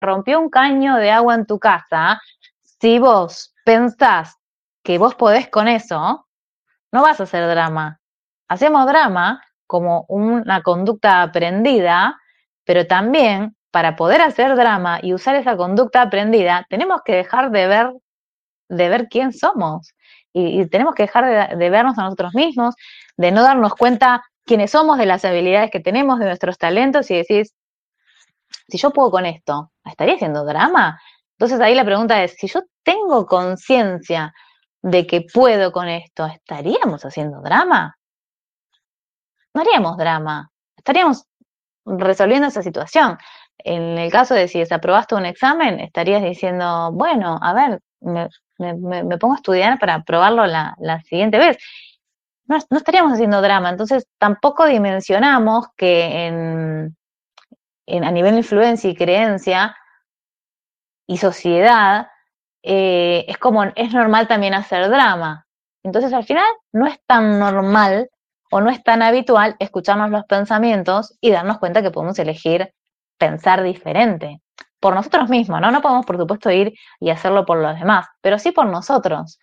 rompió un caño de agua en tu casa, si vos pensás que vos podés con eso, no vas a hacer drama. Hacemos drama como una conducta aprendida, pero también para poder hacer drama y usar esa conducta aprendida, tenemos que dejar de ver quién somos. Y tenemos que dejar de vernos a nosotros mismos, de no darnos cuenta quiénes somos, de las habilidades que tenemos, de nuestros talentos, y decís, si yo puedo con esto, ¿estaría haciendo drama? Entonces ahí la pregunta es, si yo tengo conciencia de que puedo con esto, ¿estaríamos haciendo drama? No haríamos drama, estaríamos resolviendo esa situación. En el caso de si desaprobaste un examen, estarías diciendo, bueno, a ver, me pongo a estudiar para aprobarlo la siguiente vez. No estaríamos haciendo drama, entonces tampoco dimensionamos que a nivel de influencia y creencia y sociedad, es normal también hacer drama. Entonces al final no es tan normal o no es tan habitual escucharnos los pensamientos y darnos cuenta que podemos elegir pensar diferente. Por nosotros mismos, ¿no? No podemos, por supuesto, ir y hacerlo por los demás, pero sí por nosotros.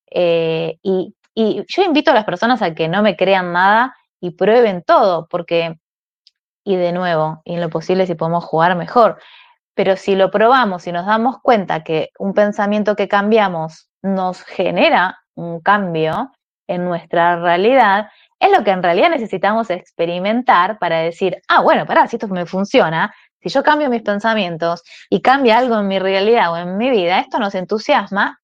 Y yo invito a las personas a que no me crean nada y prueben todo, porque, y de nuevo, y en lo posible si podemos jugar mejor, pero si lo probamos y nos damos cuenta que un pensamiento que cambiamos nos genera un cambio en nuestra realidad, es lo que en realidad necesitamos experimentar para decir, ah, bueno, pará, si esto me funciona, si yo cambio mis pensamientos y cambia algo en mi realidad o en mi vida, esto nos entusiasma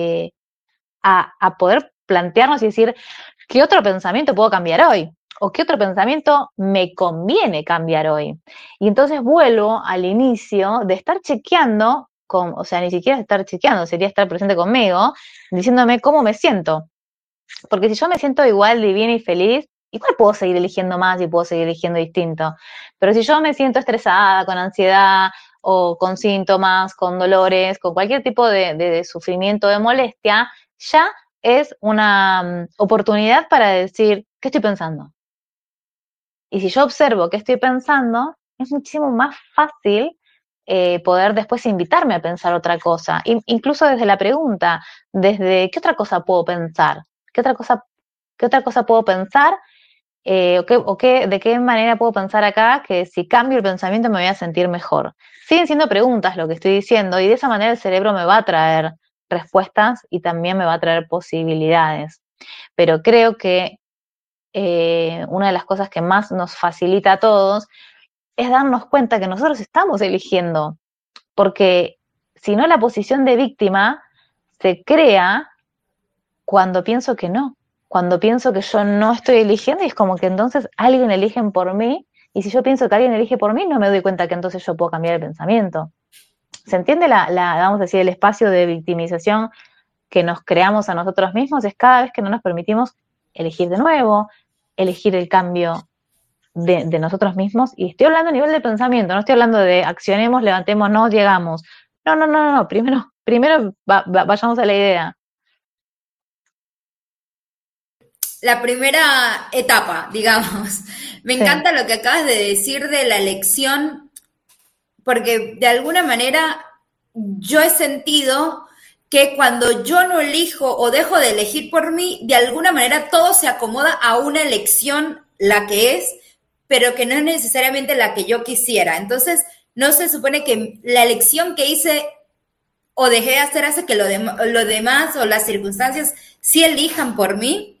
a poder plantearnos y decir, ¿qué otro pensamiento puedo cambiar hoy? ¿O qué otro pensamiento me conviene cambiar hoy? Y entonces vuelvo al inicio de estar chequeando, o sea, ni siquiera estar chequeando, sería estar presente conmigo, diciéndome cómo me siento. Porque si yo me siento igual, divina y feliz, igual puedo seguir eligiendo más y puedo seguir eligiendo distinto. Pero si yo me siento estresada, con ansiedad o con síntomas, con dolores, con cualquier tipo de sufrimiento, de molestia, ya es una oportunidad para decir, ¿qué estoy pensando? Y si yo observo qué estoy pensando, es muchísimo más fácil poder después invitarme a pensar otra cosa. Incluso desde la pregunta, desde ¿qué otra cosa puedo pensar? Qué otra cosa puedo pensar? ¿De qué manera puedo pensar acá que si cambio el pensamiento me voy a sentir mejor? Siguen siendo preguntas lo que estoy diciendo y de esa manera el cerebro me va a traer respuestas y también me va a traer posibilidades. Pero creo que una de las cosas que más nos facilita a todos es darnos cuenta que nosotros estamos eligiendo, porque si no la posición de víctima se crea cuando pienso que no, cuando pienso que yo no estoy eligiendo y es como que entonces alguien elige por mí y si yo pienso que alguien elige por mí no me doy cuenta que entonces yo puedo cambiar el pensamiento. ¿Se entiende vamos a decir, el espacio de victimización que nos creamos a nosotros mismos? Es cada vez que no nos permitimos elegir de nuevo, elegir el cambio de nosotros mismos, y estoy hablando a nivel de pensamiento, no estoy hablando de accionemos, levantémonos, llegamos. No, primero vayamos a la idea. La primera etapa, digamos. Me Sí, encanta lo que acabas de decir de la elección, porque de alguna manera yo he sentido que cuando yo no elijo o dejo de elegir por mí, de alguna manera todo se acomoda a una elección, la que es, pero que no es necesariamente la que yo quisiera. Entonces, no se supone que la elección que hice o dejé de hacer hace que lo demás o las circunstancias sí elijan por mí.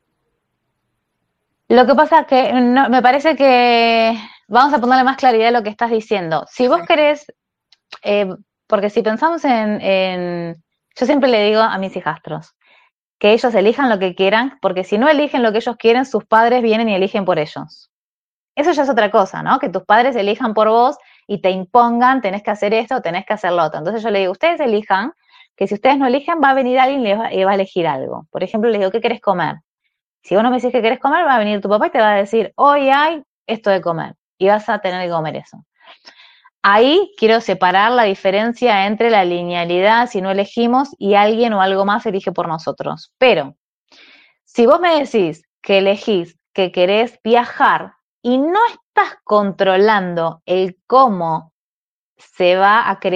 lo que pasa es que me parece que vamos a ponerle más claridad a lo que estás diciendo. Si vos querés, eh, porque si pensamos yo siempre le digo a mis hijastros, que ellos elijan lo que quieran, porque si no eligen lo que ellos quieren, sus padres vienen y eligen por ellos. Eso ya es otra cosa, ¿no? Que tus padres elijan por vos y te impongan, tenés que hacer esto, tenés que hacer lo otro. Entonces yo le digo, ustedes elijan, que si ustedes no eligen, va a venir alguien y va a elegir algo. Por ejemplo, le digo, ¿qué querés comer? Si vos no me decís que querés comer, va a venir tu papá y te va a decir, hoy hay esto de comer. Y vas a tener que comer eso. Ahí quiero separar la diferencia entre la linealidad, si no elegimos, y alguien o algo más elige por nosotros. Pero si vos me decís que elegís que querés viajar y no estás controlando el cómo se va a crear